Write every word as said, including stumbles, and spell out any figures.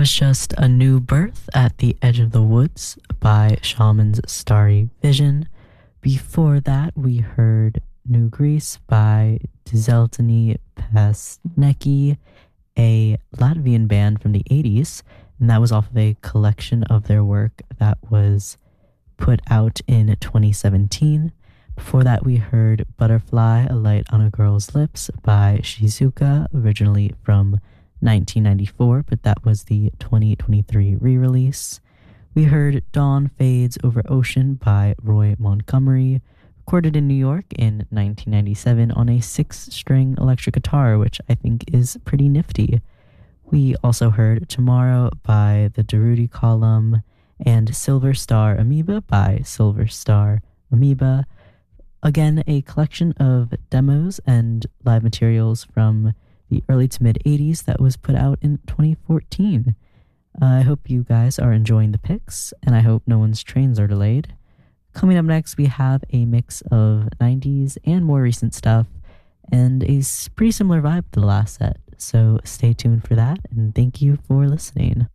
was just A New Birth at the Edge of the Woods by Shaman's Starry Vision. Before that, we heard New Greece by Dzelteni Pasneki, a Latvian band from the eighties, and that was off of a collection of their work that was put out in twenty seventeen. Before that, we heard Butterfly, A Light on a Girl's Lips by Shizuka, originally from nineteen ninety-four, but that was the twenty twenty-three re-release. We heard Dawn Fades Over Ocean by Roy Montgomery, recorded in New York in nineteen ninety-seven on a six-string electric guitar, which I think is pretty nifty. We also heard Tomorrow by the Darude Column and Silver Star Amoeba by Silver Star Amoeba. Again, a collection of demos and live materials from the early to mid-eighties that was put out in twenty fourteen. Uh, I hope you guys are enjoying the picks, and I hope no one's trains are delayed. Coming up next, we have a mix of nineties and more recent stuff, and a s- pretty similar vibe to the last set, so stay tuned for that, and thank you for listening.